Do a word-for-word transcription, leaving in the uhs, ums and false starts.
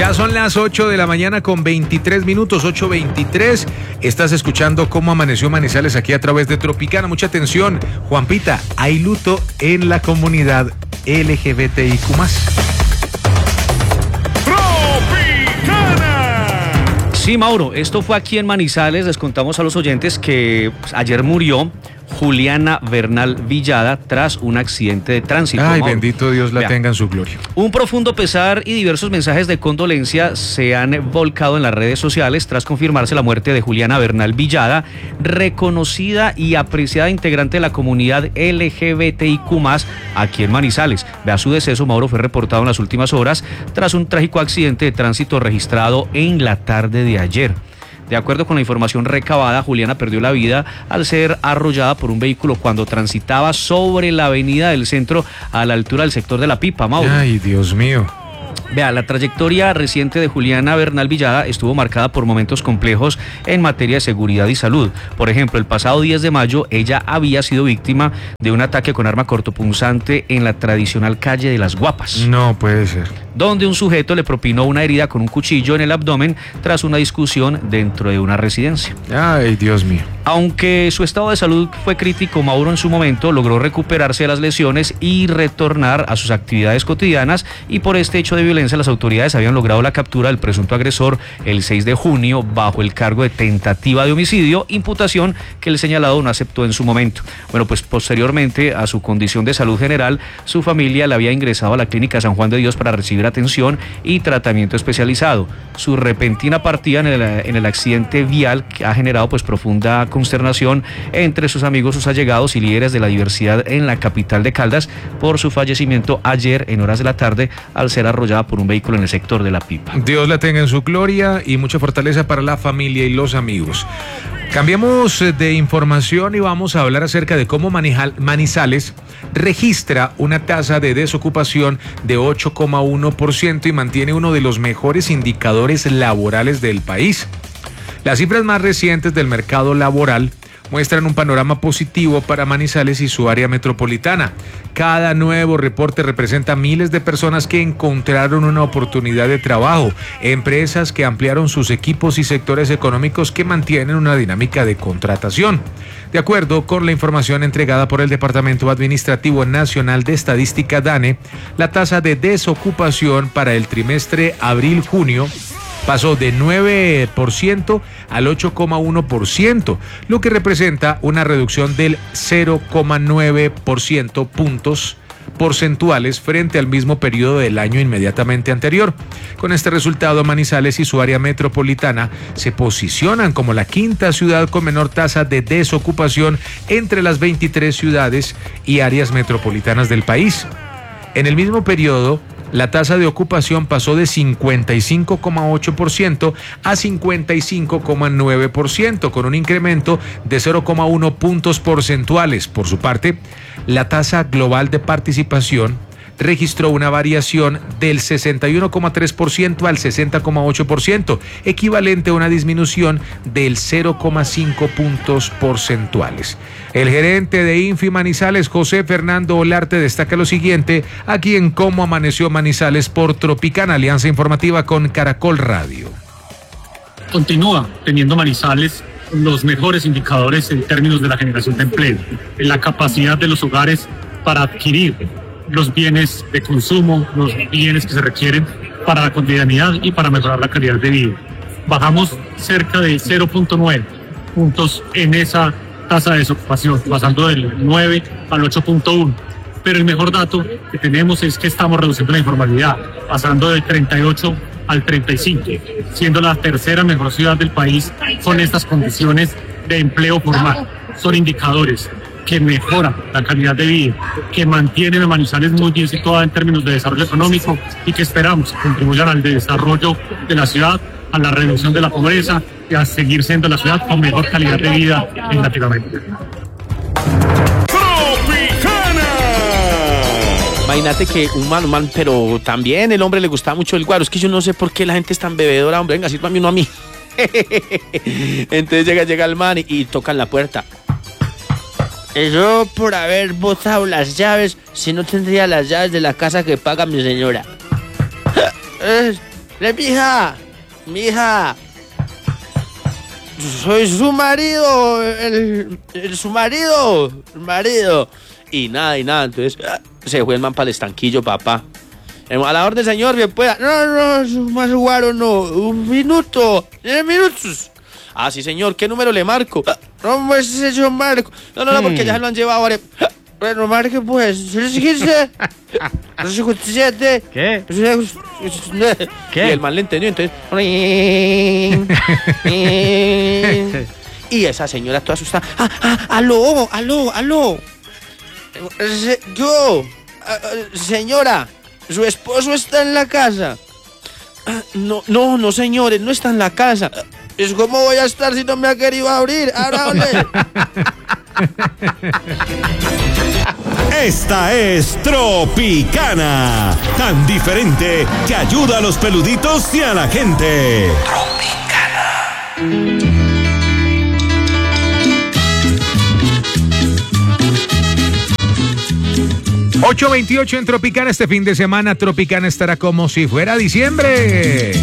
Ya son las ocho de la mañana con veintitrés minutos, ocho veintitrés. Estás escuchando cómo amaneció Manizales aquí a través de Tropicana. Mucha atención, Juanpita, hay luto en la comunidad L G B T I Q más. Sí, Mauro, esto fue aquí en Manizales. Les contamos a los oyentes que pues, ayer murió Juliana Bernal Villada tras un accidente de tránsito. Ay, Mauro. bendito Dios la Vea, tenga en su gloria. Un profundo pesar y diversos mensajes de condolencia se han volcado en las redes sociales tras confirmarse la muerte de Juliana Bernal Villada, reconocida y apreciada integrante de la comunidad L G B T I Q más, aquí en Manizales. Vea, su deceso, Mauro, fue reportado en las últimas horas tras un trágico accidente de tránsito registrado en la tarde de ayer. De acuerdo con la información recabada, Juliana perdió la vida al ser arrollada por un vehículo cuando transitaba sobre la avenida del centro a la altura del sector de La Pipa, Mauro. Ay, Dios mío. Vea, la trayectoria reciente de Juliana Bernal Villada estuvo marcada por momentos complejos en materia de seguridad y salud. Por ejemplo, el pasado diez de mayo, ella había sido víctima de un ataque con arma cortopunzante en la tradicional calle de Las Guapas. No puede ser. Donde un sujeto le propinó una herida con un cuchillo en el abdomen tras una discusión dentro de una residencia. Ay, Dios mío. Aunque su estado de salud fue crítico, Mauro en su momento logró recuperarse de las lesiones y retornar a sus actividades cotidianas, y por este hecho de violencia las autoridades habían logrado la captura del presunto agresor el seis de junio bajo el cargo de tentativa de homicidio, imputación que el señalado no aceptó en su momento. Bueno, pues posteriormente a su condición de salud general, su familia le había ingresado a la clínica San Juan de Dios para recibir atención y tratamiento especializado. Su repentina partida en el, en el accidente vial que ha generado pues profunda consternación entre sus amigos, sus allegados y líderes de la diversidad en la capital de Caldas por su fallecimiento ayer en horas de la tarde al ser arrollada por un vehículo en el sector de La Pipa. Dios la tenga en su gloria y mucha fortaleza para la familia y los amigos. Cambiamos de información y vamos a hablar acerca de cómo Manizales registra una tasa de desocupación de ocho coma uno por ciento y mantiene uno de los mejores indicadores laborales del país. Las cifras más recientes del mercado laboral muestran un panorama positivo para Manizales y su área metropolitana. Cada nuevo reporte representa miles de personas que encontraron una oportunidad de trabajo, empresas que ampliaron sus equipos y sectores económicos que mantienen una dinámica de contratación. De acuerdo con la información entregada por el Departamento Administrativo Nacional de Estadística DANE, la tasa de desocupación para el trimestre abril-junio pasó de nueve por ciento al ocho coma uno por ciento, lo que representa una reducción del cero coma nueve por ciento puntos porcentuales frente al mismo periodo del año inmediatamente anterior. Con este resultado, Manizales y su área metropolitana se posicionan como la quinta ciudad con menor tasa de desocupación entre las veintitrés ciudades y áreas metropolitanas del país. En el mismo periodo, la tasa de ocupación pasó de cincuenta y cinco coma ocho por ciento a cincuenta y cinco coma nueve por ciento, con un incremento de cero coma uno puntos porcentuales. Por su parte, la tasa global de participación registró una variación del sesenta y uno coma tres por ciento al sesenta coma ocho por ciento, equivalente a una disminución del cero coma cinco puntos porcentuales. El gerente de Infi Manizales, José Fernando Olarte, destaca lo siguiente aquí en Cómo Amaneció Manizales por Tropicana, alianza informativa con Caracol Radio. Continúa teniendo Manizales los mejores indicadores en términos de la generación de empleo, en la capacidad de los hogares para adquirir los bienes de consumo, los bienes que se requieren para la cotidianidad y para mejorar la calidad de vida. Bajamos cerca de cero punto nueve puntos en esa tasa de desocupación, pasando del nueve al ocho punto uno. Pero el mejor dato que tenemos es que estamos reduciendo la informalidad, pasando del treinta y ocho al treinta y cinco, siendo la tercera mejor ciudad del país con estas condiciones de empleo formal. Son indicadores que mejoran la calidad de vida, que mantienen a Manizales muy bien situada en términos de desarrollo económico y que esperamos que contribuyan al desarrollo de la ciudad, a la reducción de la pobreza y a seguir siendo la ciudad con mejor calidad de vida en Latinoamérica. Imagínate que un man, un man, pero también el hombre le gustaba mucho el guaro. Es que yo no sé por qué la gente es tan bebedora, hombre. Venga, sírvame uno a mí. Entonces llega, llega el man y, y tocan la puerta. Eso por haber botado las llaves, si no tendría las llaves de la casa que paga mi señora. mija, mija, soy su marido, el, el su marido, el marido. Y nada, y nada, entonces se fue el man para el estanquillo, papá. A la orden, señor, bien pueda. No, no, su más guaro no, un minuto, diez minutos. Ah, sí, señor, ¿qué número le marco? No, pues yo marco. No, no, no, porque ya se lo han llevado. Vale. Bueno, marque pues. quince, siete. ¿Qué? ¿Qué? Y el man le entendió, entonces. Y esa señora toda asustada. Ah, ah, aló, aló, aló. Yo, señora, su esposo está en la casa. No, no, no, señores, no está en la casa. Es como voy a estar si no me ha querido abrir. Ahora hable. Esta es Tropicana, tan diferente que ayuda a los peluditos y a la gente. Tropicana. ocho veintiocho en Tropicana este fin de semana. Tropicana estará como si fuera diciembre.